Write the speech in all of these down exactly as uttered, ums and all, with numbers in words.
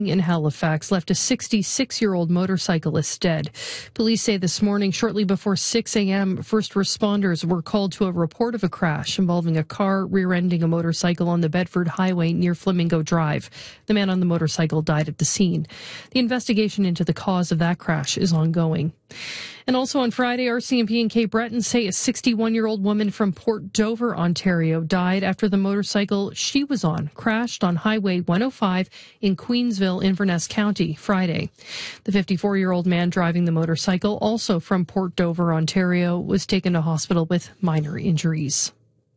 in Halifax left a sixty-six-year-old motorcyclist dead. Police say this morning, shortly before six a.m., first responders were called to a report of a crash involving a car rear-ending a motorcycle on the Bedford Highway near Flamingo Drive. The man on the motorcycle died at the scene. The investigation into the cause of that crash is ongoing. And also on Friday, R C M P and Cape Breton say a sixty-one-year-old woman from Port Dover, Ontario, died after the motorcycle she was on crashed on Highway one oh five in Queensville, Inverness County, Friday. The fifty-four-year-old man driving the motorcycle, also from Port Dover, Ontario, was taken to hospital with minor injuries.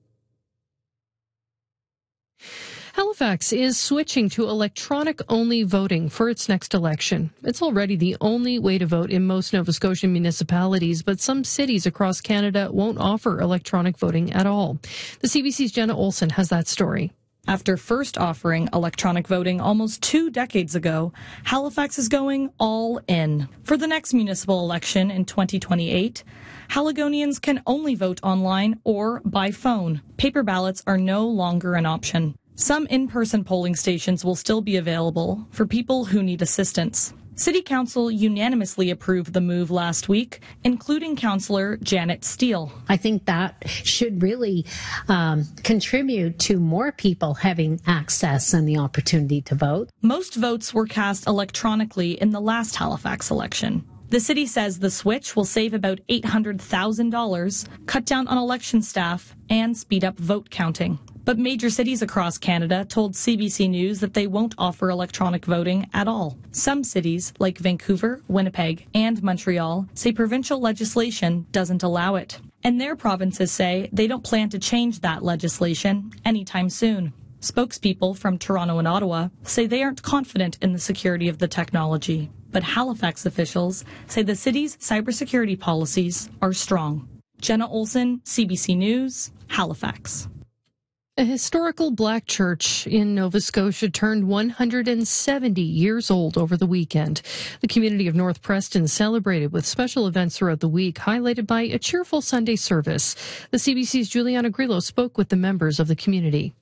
Halifax is switching to electronic-only voting for its next election. It's already the only way to vote in most Nova Scotian municipalities, but some cities across Canada won't offer electronic voting at all. The C B C's Jenna Olson has that story. After first offering electronic voting almost two decades ago, Halifax is going all in. For the next municipal election in twenty twenty-eight, Haligonians can only vote online or by phone. Paper ballots are no longer an option. Some in-person polling stations will still be available for people who need assistance. City Council unanimously approved the move last week, including Councillor Janet Steele. I think that should really um, contribute to more people having access and the opportunity to vote. Most votes were cast electronically in the last Halifax election. The city says the switch will save about eight hundred thousand dollars, cut down on election staff, and speed up vote counting. But major cities across Canada told C B C News that they won't offer electronic voting at all. Some cities, like Vancouver, Winnipeg, and Montreal, say provincial legislation doesn't allow it. And their provinces say they don't plan to change that legislation anytime soon. Spokespeople from Toronto and Ottawa say they aren't confident in the security of the technology. But Halifax officials say the city's cybersecurity policies are strong. Jenna Olson, C B C News, Halifax. A historical black church in Nova Scotia turned one hundred seventy years old over the weekend. The community of North Preston celebrated with special events throughout the week, highlighted by a cheerful Sunday service. The C B C's Juliana Grillo spoke with the members of the community.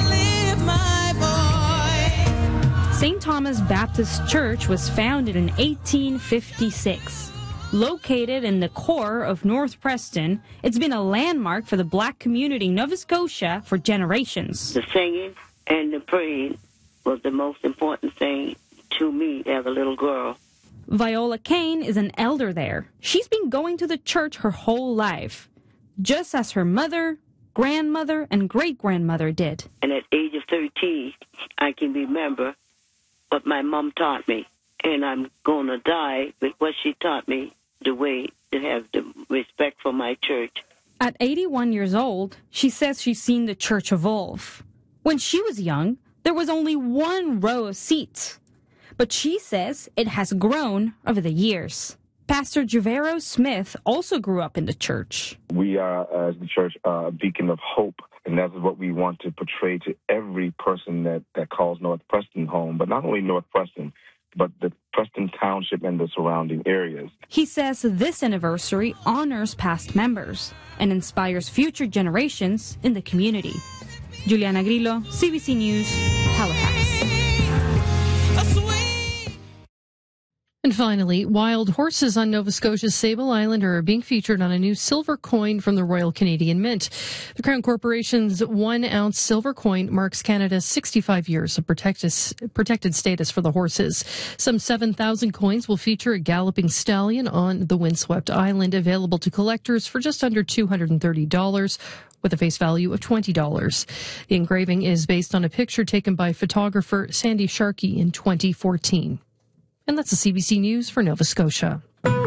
Saint Thomas Baptist Church was founded in eighteen fifty-six. Located in the core of North Preston, it's been a landmark for the black community in Nova Scotia for generations. The singing and the praying was the most important thing to me as a little girl. Viola Kane is an elder there. She's been going to the church her whole life, just as her mother, grandmother, and great-grandmother did. And at age of thirteen, I can remember what my mom taught me. And I'm going to die with what she taught me, the way to have the respect for my church. At eighty-one years old, she says she's seen the church evolve. When she was young, there was only one row of seats. But she says it has grown over the years. Pastor Javero Smith also grew up in the church. We are, as the church, uh, a beacon of hope, and that's what we want to portray to every person that, that calls North Preston home, but not only North Preston, but the Preston Township and the surrounding areas. He says this anniversary honors past members and inspires future generations in the community. Juliana Grillo, C B C News, Halifax. And finally, wild horses on Nova Scotia's Sable Island are being featured on a new silver coin from the Royal Canadian Mint. The Crown Corporation's one-ounce silver coin marks Canada's sixty-five years of protected, protected status for the horses. Some seven thousand coins will feature a galloping stallion on the windswept island, available to collectors for just under two hundred thirty dollars. With a face value of twenty dollars. The engraving is based on a picture taken by photographer Sandy Sharkey in twenty fourteen. And that's the C B C News for Nova Scotia.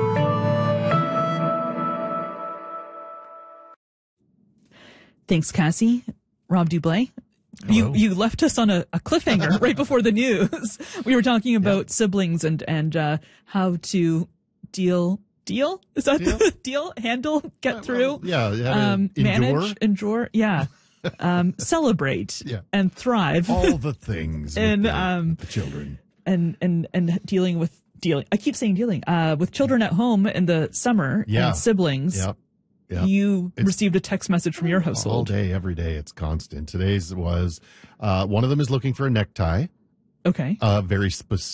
Thanks, Cassie. Rob Dublé. You you left us on a, a cliffhanger right before the news. We were talking about yep. siblings and and uh, how to deal deal is that deal, the deal handle get well, through well, yeah um, endure. manage endure yeah um, celebrate yeah. and thrive, all the things and with the, um, with the children and and and dealing with dealing I keep saying dealing uh, with children at home in the summer yeah. and siblings. Yep. Yep. You it's, received a text message from your household all day, every day. It's constant. Today's was uh, one of them is looking for a necktie Okay. Uh, very specific.